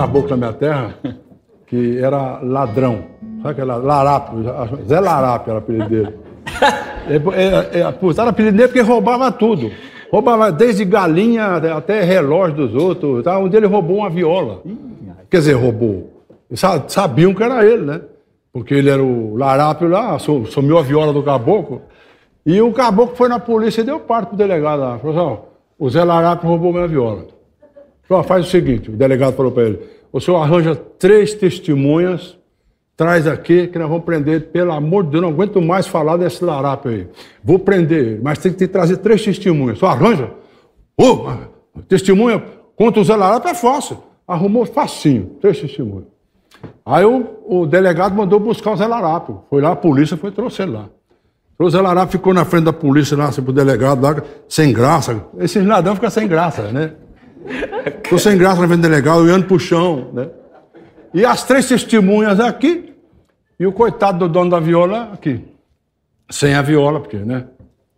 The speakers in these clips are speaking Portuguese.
caboclo na minha terra que era ladrão. Sabe aquela larápio? Zé Larápio era o apelido dele. Era apelido dele porque roubava tudo. Roubava desde galinha até relógio dos outros. Tá? Um dele roubou uma viola. Quer dizer, roubou. Sabiam que era ele, né? Porque ele era o larápio lá, sumiu a viola do caboclo. E o caboclo foi na polícia e deu parte pro delegado lá. Falou assim, o Zé Larápio roubou minha viola. Falou, faz o seguinte, o delegado falou para ele, o senhor arranja 3 testemunhas, traz aqui que nós vamos prender ele. Pelo amor de Deus, não aguento mais falar desse larápio aí. Vou prender ele, mas tem que trazer 3 testemunhas. Só arranja? Testemunha contra o Zé Larápio é fácil. Arrumou facinho, 3 testemunhas. Aí o delegado mandou buscar o Zé Larápio. Foi lá, a polícia trouxe ele lá. O Zé Larápio ficou na frente da polícia lá, assim, pro delegado lá, sem graça. Esses ladrões ficam sem graça, né? Ficou sem graça na frente do delegado, olhando pro chão, né? E as 3 testemunhas aqui, e o coitado do dono da viola aqui. Sem a viola, porque, né?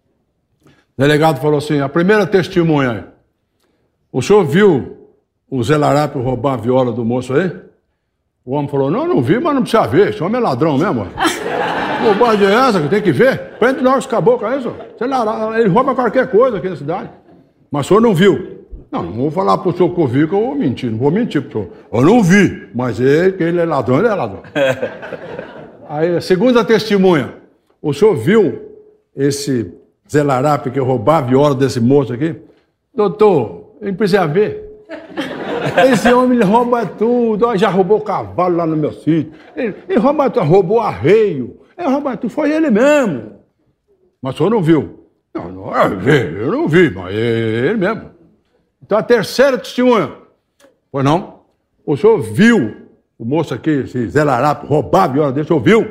O delegado falou assim, a primeira testemunha aí, o senhor viu o Zé Larápio roubar a viola do moço aí? O homem falou, não vi, mas não precisa ver, esse homem é ladrão mesmo. Bobagem é essa que tem que ver? Prende logo esse caboclo aí, senhor. Ele rouba qualquer coisa aqui na cidade. Mas o senhor não viu? Não vou falar pro senhor que eu vi, que eu vou mentir. Não vou mentir pro senhor. Eu não vi, mas que ele é ladrão, ele é ladrão. Aí, a segunda testemunha. O senhor viu esse Zé Larápio que roubava a viola desse moço aqui? Doutor, ele precisa ver. Esse homem, ele rouba tudo. Já roubou cavalo lá no meu sítio. Ele rouba tudo, roubou arreio. Ele rouba tudo, foi ele mesmo. Mas o senhor não viu? Eu não vi, mas é ele mesmo. Então a terceira testemunha. Pois não? O senhor viu o moço aqui, esse Zé Larápio, roubar a viola dele? O senhor viu?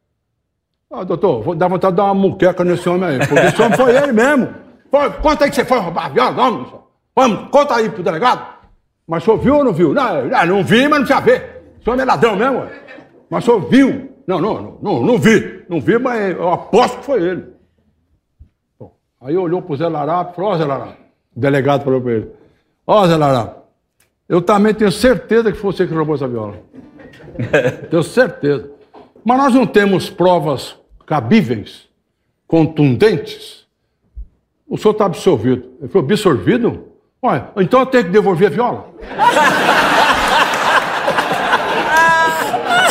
Doutor, vou dar vontade de dar uma muqueca nesse homem aí, porque esse homem foi ele mesmo. Conta aí que você foi roubar a viola, vamos, conta aí pro delegado. Mas o senhor viu ou não viu? Não vi, mas não precisa ver. O senhor é ladrão mesmo, ué. Mas o senhor viu? Não vi. Não vi, mas eu aposto que foi ele. Bom, aí olhou pro Zé Larápio e falou, Zé Larápio. O delegado falou para ele, Zé Larápio, eu também tenho certeza que foi você que roubou essa viola. Tenho certeza. Mas nós não temos provas cabíveis, contundentes. O senhor está absolvido. Ele falou, absolvido? Olha, então eu tenho que devolver a viola.